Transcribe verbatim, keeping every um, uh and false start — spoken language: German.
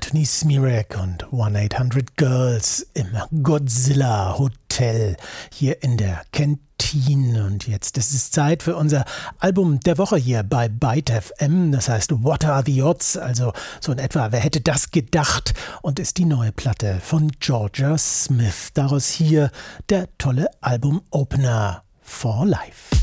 Anthony Smirek und eight hundred Girls im Godzilla Hotel hier in der Kantine. Und jetzt ist es Zeit für unser Album der Woche hier bei Byte F M. Das heißt What Are the Odds? Also so in etwa, wer hätte das gedacht? Und ist die neue Platte von Georgia Smith. Daraus hier der tolle Album-Opener For Life.